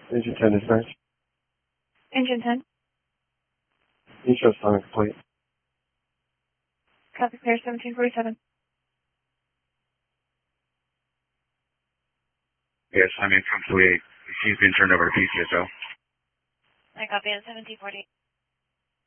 Engine 10 dispatch. Engine 10. You show sonic plate. Copy clear 1747. Yes, I'm in from 28. She's been turned over to PCSO. I copy at 1748.